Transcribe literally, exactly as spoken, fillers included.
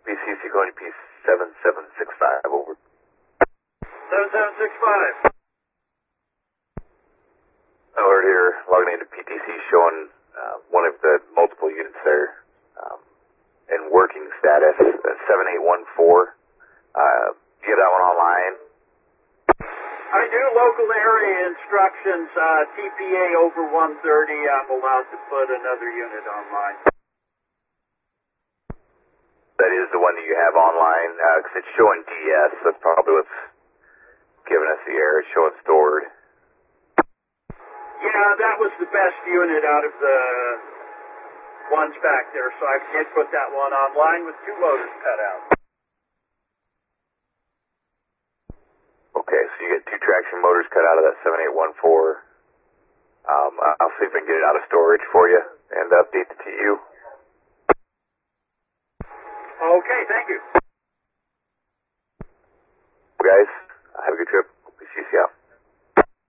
B C C calling you P seven seven six five, over. seven seven six five. Alert here, logging into P T C, showing uh, one of the multiple units there um, in working status, uh, seven eight one four. Uh, you get that one online? I do. Local area instructions, uh, T P A over one thirty, I'm allowed to put another unit online. That is the one that you have online, because uh, it's showing D S. That's probably what's giving us the error. It's showing stored. Yeah, that was the best unit out of the ones back there, so I did put that one online with two motors cut out. Okay, so you get two traction motors cut out of that seven eight one four. Um, I'll see if I can get it out of storage for you and update the T U. Okay, thank you.